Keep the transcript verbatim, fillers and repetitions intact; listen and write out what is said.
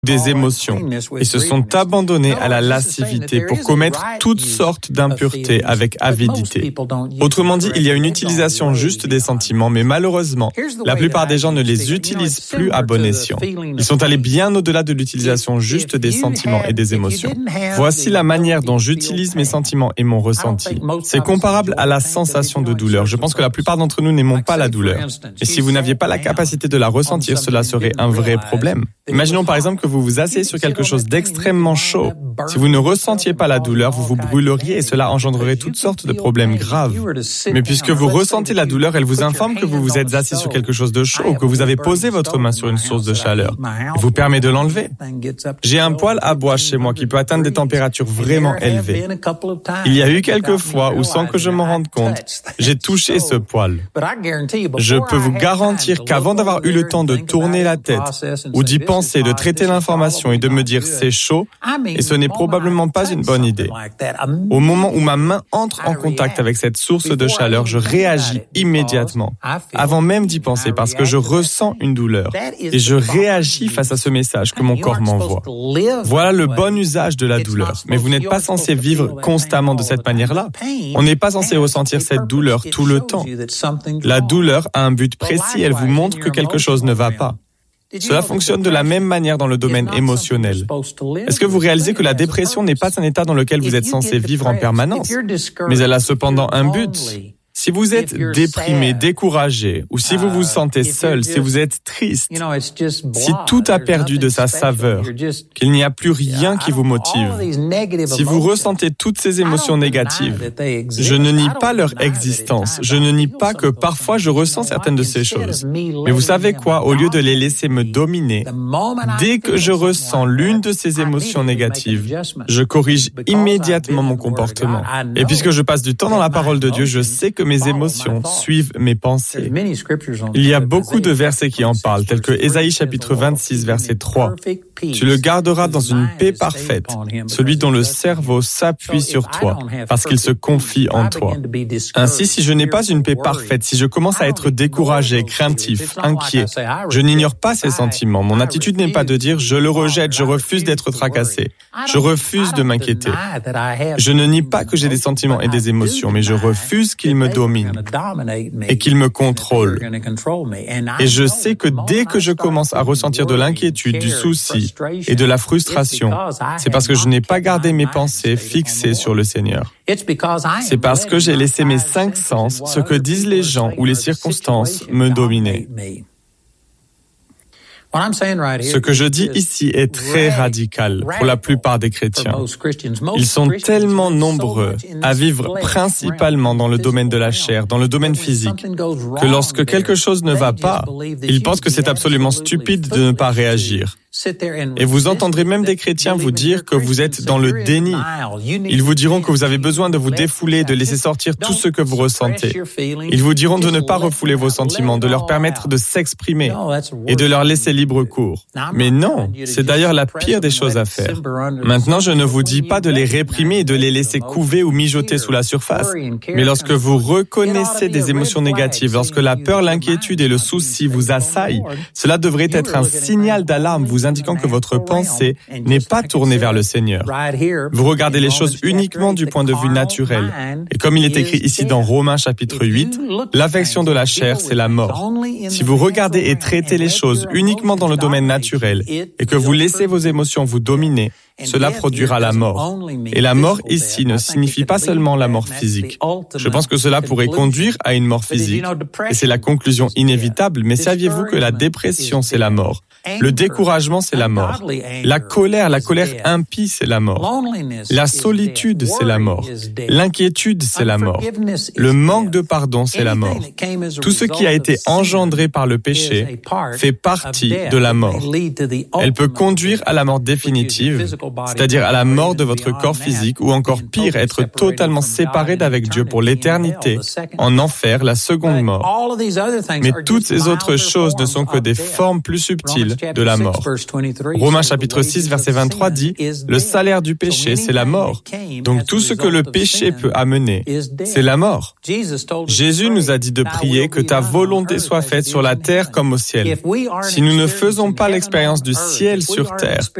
des émotions et se sont abandonnés à la lascivité pour commettre toutes sortes d'impuretés avec avidité. Autrement dit, il y a une utilisation juste des sentiments, mais malheureusement, la plupart des gens ne les utilisent plus à bon escient. Ils sont allés bien au-delà de l'utilisation juste des sentiments et des émotions. Voici la manière dont j'utilise mes sentiments et mon ressenti. C'est comparable à la sensation de douleur. Je pense que la plupart d'entre nous n'aimons pas la douleur. Et si vous n'aviez pas la capacité de la ressentir, cela serait un vrai problème. Imaginons par exemple que vous vous asseyez sur quelque chose d'extrêmement chaud. Si vous ne ressentiez pas la douleur, vous vous brûleriez et cela engendrerait toutes sortes de problèmes graves. Mais puisque vous ressentez la douleur, elle vous informe que vous vous êtes assis sur quelque chose de chaud ou que vous avez posé votre main sur une source de chaleur. Elle vous permet de l'enlever. J'ai un poêle à bois chez moi qui peut atteindre des températures vraiment élevées. Il y a eu quelques fois où, sans que je m'en rende compte, j'ai touché ce poêle. Je peux vous garantir qu'avant d'avoir eu le temps de tourner la tête ou d'y penser, de traiter l'information et de me dire c'est chaud, et ce n'est probablement pas une bonne idée. Au moment où ma main entre en contact avec cette source de chaleur, je réagis immédiatement, avant même d'y penser, parce que je ressens une douleur et je réagis face à ce message que mon corps m'envoie. Voilà le bon usage de la douleur, mais vous n'êtes pas censé vivre constamment de cette manière-là. On n'est pas censé ressentir cette douleur tout le temps. La douleur a un but précis, elle vous montre que quelque chose ne va pas. Cela fonctionne de la même manière dans le domaine émotionnel. Est-ce que vous réalisez que la dépression n'est pas un état dans lequel vous êtes censé vivre en permanence, mais elle a cependant un but? Si vous êtes déprimé, découragé, ou si vous vous sentez seul, si vous êtes triste, si tout a perdu de sa saveur, qu'il n'y a plus rien qui vous motive, si vous ressentez toutes ces émotions négatives, je ne nie pas leur existence, je ne nie pas que parfois je ressens certaines de ces choses. Mais vous savez quoi? Au lieu de les laisser me dominer, dès que je ressens l'une de ces émotions négatives, je corrige immédiatement mon comportement. Et puisque je passe du temps dans la parole de Dieu, je sais que mes émotions suivent mes pensées. Il y a beaucoup de versets qui en parlent, tels que Ésaïe chapitre vingt-six, verset trois. Tu le garderas dans une paix parfaite, celui dont le cerveau s'appuie sur toi, parce qu'il se confie en toi. Ainsi, si je n'ai pas une paix parfaite, si je commence à être découragé, craintif, inquiet, je n'ignore pas ces sentiments. Mon attitude n'est pas de dire « je le rejette, je refuse d'être tracassé, je refuse de m'inquiéter ». Je ne nie pas que j'ai des sentiments et des émotions, mais je refuse qu'ils me domine et qu'il me contrôle. Et je sais que dès que je commence à ressentir de l'inquiétude, du souci et de la frustration, c'est parce que je n'ai pas gardé mes pensées fixées sur le Seigneur. C'est parce que j'ai laissé mes cinq sens, ce que disent les gens ou les circonstances, me dominer. Ce que je dis ici est très radical pour la plupart des chrétiens. Ils sont tellement nombreux à vivre principalement dans le domaine de la chair, dans le domaine physique, que lorsque quelque chose ne va pas, ils pensent que c'est absolument stupide de ne pas réagir. Et vous entendrez même des chrétiens vous dire que vous êtes dans le déni. Ils vous diront que vous avez besoin de vous défouler, de laisser sortir tout ce que vous ressentez. Ils vous diront de ne pas refouler vos sentiments, de leur permettre de s'exprimer et de leur laisser libre cours. Mais non, c'est d'ailleurs la pire des choses à faire. Maintenant, je ne vous dis pas de les réprimer et de les laisser couver ou mijoter sous la surface. Mais lorsque vous reconnaissez des émotions négatives, lorsque la peur, l'inquiétude et le souci vous assaillent, cela devrait être un signal d'alarme vous indiquant que votre pensée n'est pas tournée vers le Seigneur. Vous regardez les choses uniquement du point de vue naturel. Et comme il est écrit ici dans Romains chapitre huit, l'affection de la chair, c'est la mort. Si vous regardez et traitez les choses uniquement dans le domaine naturel et que vous laissez vos émotions vous dominer, cela produira la mort. Et la mort ici ne signifie pas seulement la mort physique. Je pense que cela pourrait conduire à une mort physique, et c'est la conclusion inévitable, mais saviez-vous que la dépression, c'est la mort? Le découragement, c'est la mort. La colère, la colère impie, c'est la mort. La solitude, c'est la mort. L'inquiétude, c'est la mort. Le manque de pardon, c'est la mort. Tout ce qui a été engendré par le péché fait partie de la mort. Elle peut conduire à la mort définitive, c'est-à-dire à la mort de votre corps physique, ou encore pire, être totalement séparé d'avec Dieu pour l'éternité, en enfer, la seconde mort. Mais toutes ces autres choses ne sont que des formes plus subtiles de la mort. Romains chapitre six, verset vingt-trois dit « Le salaire du péché, c'est la mort. » Donc tout ce que le péché peut amener, c'est la mort. Jésus nous a dit de prier que ta volonté soit faite sur la terre comme au ciel. Si nous ne faisons pas l'expérience du ciel sur terre,